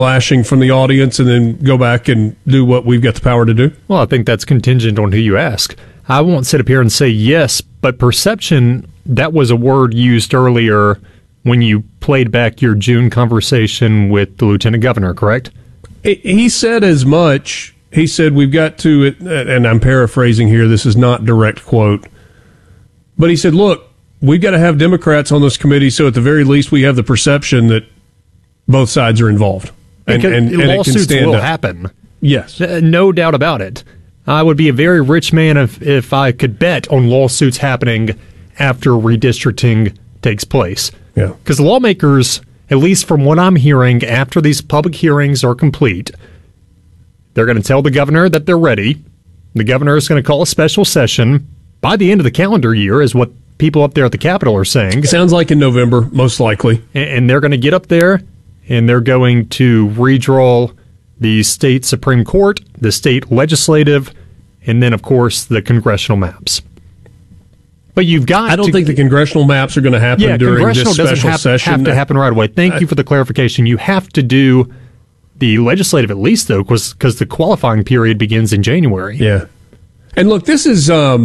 lashing from the audience and then go back and do what we've got the power to do? Well, I think that's contingent on who you ask. I won't sit up here and say yes, but perception, that was a word used earlier when you played back your June conversation with the lieutenant governor, correct? He said as much. He said we've got to, and I'm paraphrasing here, this is not direct quote, but he said, look, we've got to have Democrats on this committee so at the very least we have the perception that both sides are involved. And lawsuits will up. happen. Yes. No doubt about it. I would be a very rich man if I could bet on lawsuits happening after redistricting takes place. Yeah. Because lawmakers, at least from what I'm hearing, after these public hearings are complete, they're going to tell the governor that they're ready. The governor is going to call a special session by the end of the calendar year, is what people up there at the Capitol are saying. Sounds like in November, most likely. And they're going to get up there, and they're going to redraw the state Supreme Court, the state legislative, and then, of course, the congressional maps. But you've got I don't think the congressional maps are going to happen during this special session. Have to happen right away. Thank you for the clarification. You have to do the legislative at least, though, because the qualifying period begins in January. Yeah. And look, this is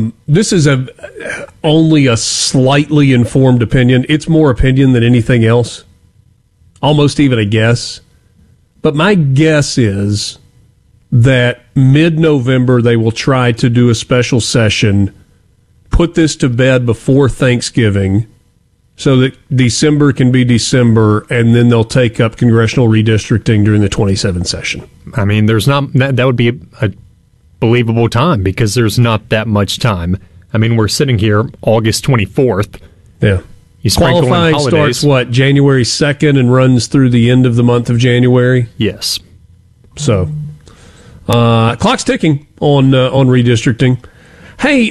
only a slightly informed opinion. It's more opinion than anything else. Almost even a guess. But my guess is that mid-November they will try to do a special session, put this to bed before Thanksgiving so that December can be December, and then they'll take up congressional redistricting during the 27 session. I mean, there's not that would be a believable time because there's not that much time. I mean, we're sitting here August 24th. Yeah. You sprinkle in qualifying holidays. starts, what, January 2nd and runs through the end of the month of January? Yes. So, clock's ticking on redistricting. Hey,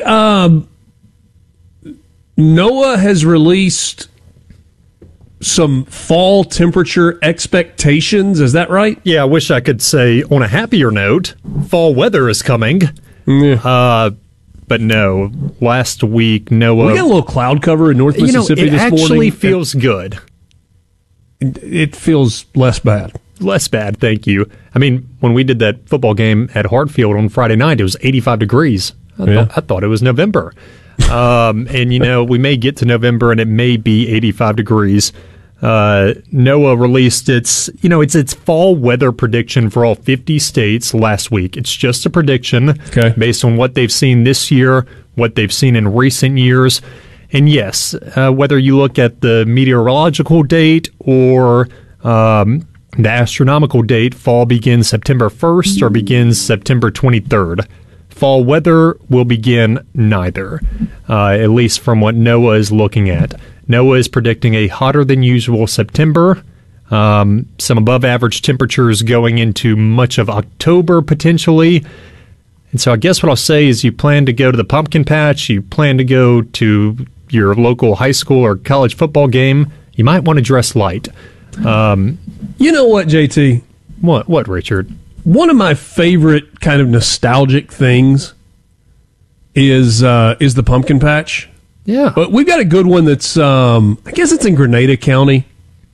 NOAA has released some fall temperature expectations. Is that right? Yeah, I wish I could say on a happier note, fall weather is coming. Yeah. But no, last week, NOAA... We got a little cloud cover in North Mississippi this morning. It actually feels good. It feels less bad. Less bad, thank you. I mean, when we did that football game at Hartfield on Friday night, it was 85 degrees. I thought it was November. And, we may get to November and it may be 85 degrees. NOAA released its fall weather prediction for all 50 states last week. It's just a prediction based on what they've seen this year, what they've seen in recent years. And yes, whether you look at the meteorological date or the astronomical date, fall begins September 1st or begins September 23rd. Fall weather will begin neither, at least from what NOAA is looking at. NOAA is predicting a hotter than usual September, some above average temperatures going into much of October potentially. And so I guess what I'll say is you plan to go to the pumpkin patch, you plan to go to your local high school or college football game, you might want to dress light. You know what, JT? What, Richard? One of my favorite kind of nostalgic things is the pumpkin patch. Yeah. But we've got a good one that's, I guess it's in Grenada County.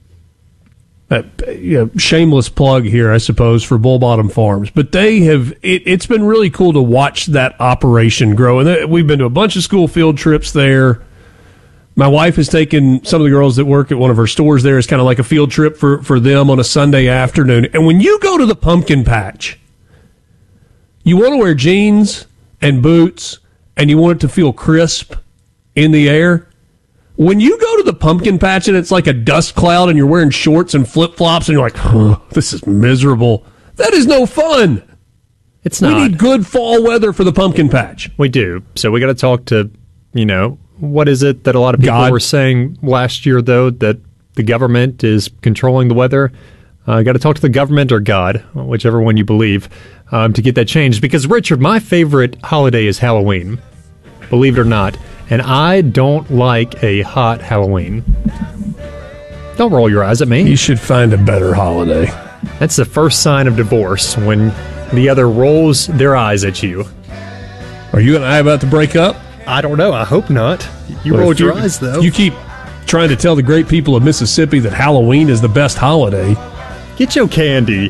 Shameless plug here, I suppose, for Bull Bottom Farms. But they have, it's been really cool to watch that operation grow. And we've been to a bunch of school field trips there. My wife has taken some of the girls that work at one of her stores there as kind of like a field trip for them on a Sunday afternoon. And when you go to the pumpkin patch, you want to wear jeans and boots, and you want it to feel crisp in the air. When you go to the pumpkin patch and it's like a dust cloud and you're wearing shorts and flip-flops and you're like, oh, this is miserable, that is no fun. It's not. We need good fall weather for the pumpkin patch. We do. So we got to talk to, what is it that a lot of people were saying last year, though, that the government is controlling the weather? Got to talk to the government or God, whichever one you believe, to get that changed. Because, Richard, my favorite holiday is Halloween, believe it or not. And I don't like a hot Halloween. Don't roll your eyes at me. You should find a better holiday. That's the first sign of divorce, when the other rolls their eyes at you. Are you and I about to break up? I don't know. I hope not. You rolled your eyes, though. You keep trying to tell the great people of Mississippi that Halloween is the best holiday. Get your candy.